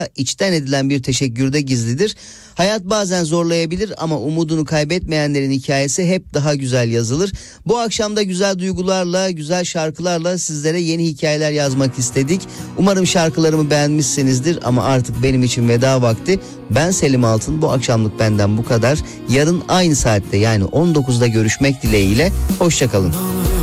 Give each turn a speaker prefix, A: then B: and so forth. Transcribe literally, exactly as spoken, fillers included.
A: içten edilen bir teşekkürde gizlidir. Hayat bazen zorlayabilir ama umudunu kaybetmeyenlerin hikayesi hep daha güzel yazılır. Bu akşam da güzel duygularla, güzel şarkılarla sizlere yeni hikayeler yazmak istedik. Umarım şarkılarımı beğenmişsinizdir ama artık benim için veda vakti. Ben Selim Altın, bu akşamlık benden bu kadar. Yarın aynı saatte, yani on dokuzda görüşmek dileğiyle. Hoşça kalın.